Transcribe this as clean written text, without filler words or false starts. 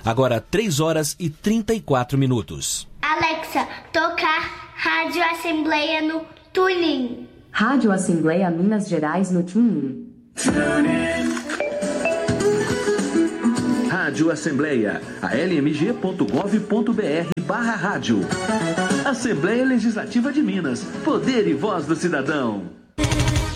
Agora 3h34. Alexa, tocar Rádio Assembleia no TuneIn. Rádio Assembleia Minas Gerais no TuneIn. Rádio Assembleia, almg.gov.br/rádio. Assembleia Legislativa de Minas, poder e voz do cidadão.